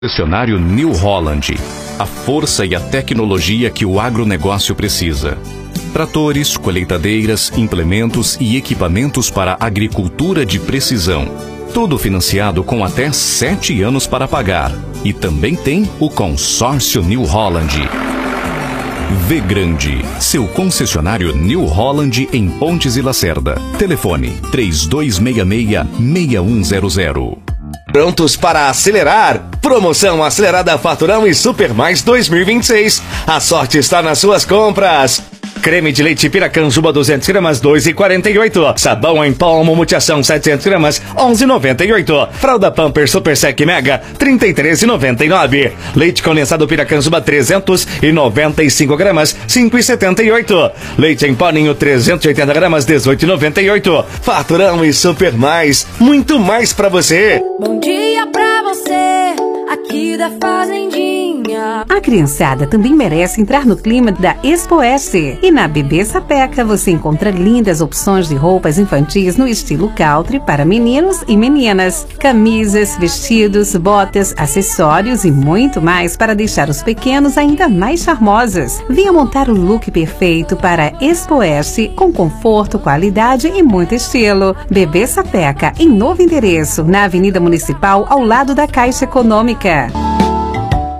Concessionário New Holland. A força e a tecnologia que o agronegócio precisa. Tratores, colheitadeiras, implementos e equipamentos para agricultura de precisão. Tudo financiado com até 7 anos para pagar. E também tem o consórcio New Holland. V Grande, seu concessionário New Holland em Pontes e Lacerda. Telefone 3266-6100. Prontos para acelerar? Promoção acelerada Faturão e Super Mais 2026. A sorte está nas suas compras. Creme de leite Piracanjuba 200 gramas 2,48. Sabão em pó multiação 700 gramas 11,98. Fralda Pampers Super Sec Mega 33,99. Leite condensado Piracanjuba 395 gramas 5,78. Leite em pó Ninho 380 gramas 18,98. Faturão e Super Mais, muito mais pra você. Bom dia pra você, aqui da Fazendinha. A criançada também merece entrar no clima da Expo Oeste. E na Bebê Sapeca você encontra lindas opções de roupas infantis no estilo country para meninos e meninas. Camisas, vestidos, botas, acessórios e muito mais para deixar os pequenos ainda mais charmosos. Venha montar o look perfeito para a Expo Oeste com conforto, qualidade e muito estilo. Bebê Sapeca, em novo endereço, na Avenida Municipal, ao lado da Caixa Econômica.